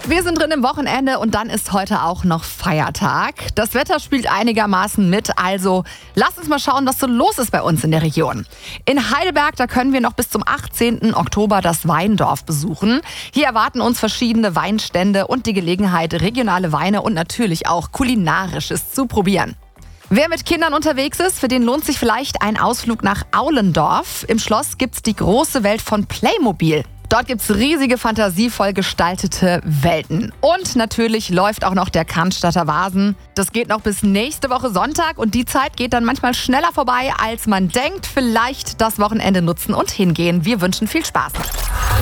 Wir sind drin im Wochenende und dann ist heute auch noch Feiertag. Das Wetter spielt einigermaßen mit, also lasst uns mal schauen, was so los ist bei uns in der Region. In Heidelberg, da können wir noch bis zum 18. Oktober das Weindorf besuchen. Hier erwarten uns verschiedene Weinstände und die Gelegenheit, regionale Weine und natürlich auch Kulinarisches zu probieren. Wer mit Kindern unterwegs ist, für den lohnt sich vielleicht ein Ausflug nach Aulendorf. Im Schloss gibt's die große Welt von Playmobil. Dort gibt's riesige, fantasievoll gestaltete Welten. Und natürlich läuft auch noch der Cannstatter Vasen. Das geht noch bis nächste Woche Sonntag und die Zeit geht dann manchmal schneller vorbei, als man denkt. Vielleicht das Wochenende nutzen und hingehen. Wir wünschen viel Spaß.